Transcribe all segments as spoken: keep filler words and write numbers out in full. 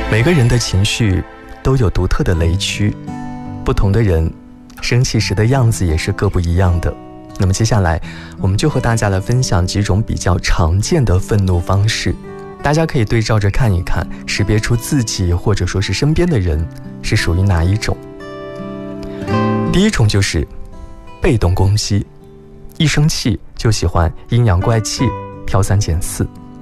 每个人的情绪都有独特的雷区，不同的人生气时的样子也是各不一样的。那么接下来我们就和大家来分享几种比较常见的愤怒方式，大家可以对照着看一看，识别出自己或者说是身边的人是属于哪一种。第一种就是被动攻击，一生气就喜欢阴阳怪气，挑三拣四。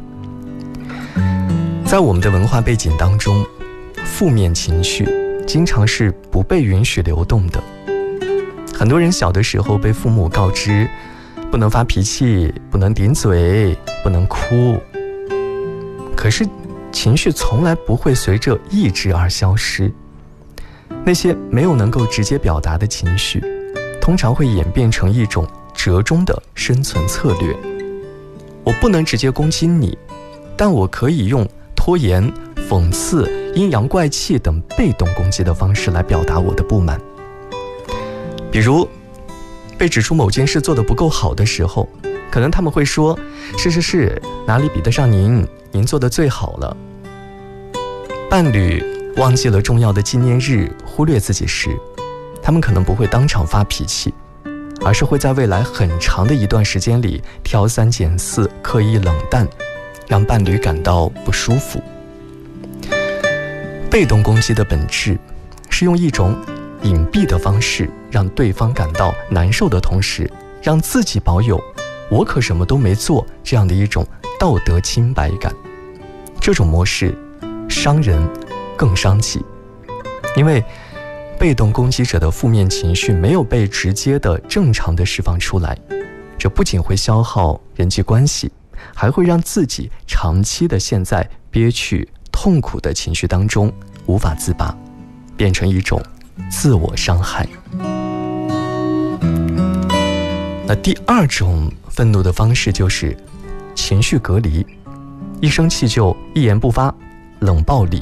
在我们的文化背景当中，负面情绪经常是不被允许流动的。很多人小的时候被父母告知不能发脾气，不能顶嘴，不能哭，可是情绪从来不会随着意志而消失。那些没有能够直接表达的情绪，通常会演变成一种折中的生存策略。我不能直接攻击你，但我可以用拖延、讽刺、阴阳怪气等被动攻击的方式来表达我的不满。比如被指出某件事做得不够好的时候，可能他们会说，是是是，哪里比得上您，您做得最好了。伴侣忘记了重要的纪念日，忽略自己时，他们可能不会当场发脾气，而是会在未来很长的一段时间里挑三拣四，刻意冷淡，让伴侣感到不舒服。被动攻击的本质是用一种隐蔽的方式让对方感到难受的同时，让自己保有我可什么都没做这样的一种道德清白感。这种模式伤人更伤己，因为被动攻击者的负面情绪没有被直接的正常的释放出来，这不仅会消耗人际关系，还会让自己长期的陷在憋屈痛苦的情绪当中无法自拔，变成一种自我伤害。那第二种愤怒的方式就是情绪隔离，一生气就一言不发，冷暴力。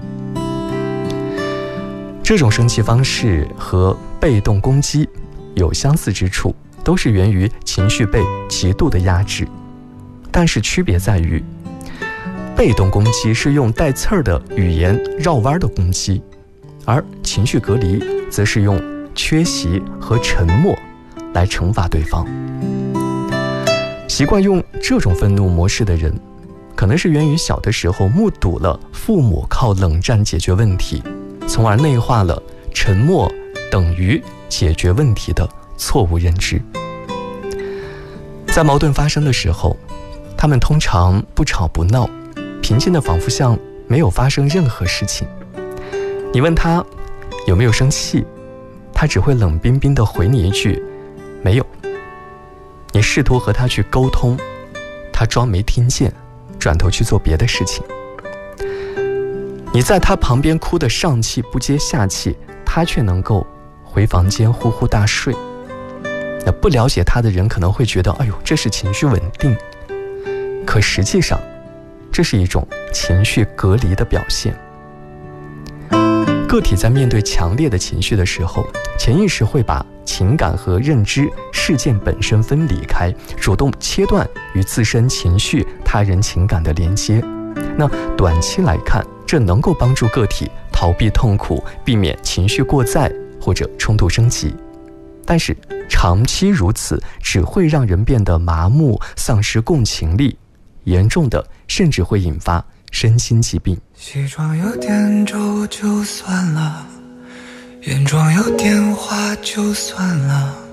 这种生气方式和被动攻击有相似之处，都是源于情绪被极度的压制，但是区别在于，被动攻击是用带刺儿的语言绕弯的攻击，而情绪隔离则是用缺席和沉默来惩罚对方。习惯用这种愤怒模式的人，可能是源于小的时候目睹了父母靠冷战解决问题，从而内化了沉默等于解决问题的错误认知。在矛盾发生的时候，他们通常不吵不闹，平静的仿佛像没有发生任何事情。你问他有没有生气，他只会冷冰冰地回你一句没有。你试图和他去沟通，他装没听见，转头去做别的事情。你在他旁边哭得上气不接下气，他却能够回房间呼呼大睡。那不了解他的人可能会觉得，哎呦，这是情绪稳定，可实际上这是一种情绪隔离的表现。个体在面对强烈的情绪的时候，潜意识会把情感和认知事件本身分离开，主动切断与自身情绪、他人情感的连接。那短期来看，这能够帮助个体逃避痛苦，避免情绪过载或者冲突升级。但是长期如此，只会让人变得麻木，丧失共情力，严重的甚至会引发身心疾病。 西装有点皱就算了，原装有点花就算了，